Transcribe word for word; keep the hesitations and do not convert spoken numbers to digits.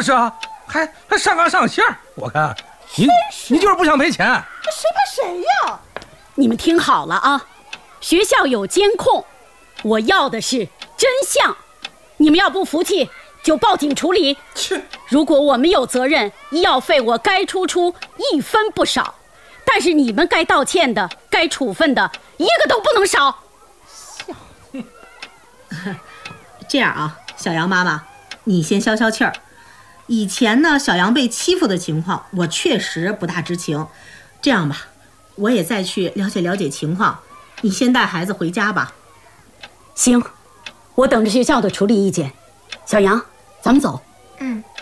是啊，还还上纲上线。我看你你就是不想赔钱。 谁怕谁呀？ 你们听好了啊，学校有监控，我要的是真相。你们要不服气，就报警处理。如果我们有责任，医药费我该出出一分不少，但是你们该道歉的、该处分的，一个都不能少。 这样啊，小杨妈妈，你先消消气儿。以前呢，小杨被欺负的情况，我确实不大知情。这样吧，我也再去了解了解情况。你先带孩子回家吧。 行，我等着学校的处理意见。小杨，咱们走。 嗯。